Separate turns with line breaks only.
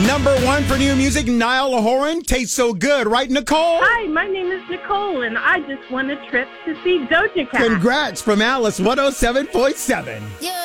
Number one for new music, Niall Horan, Tastes So Good. Right, Nicole?
Hi, my name is Nicole, and I just won a trip to see Doja Cat.
Congrats from Alice 107.7.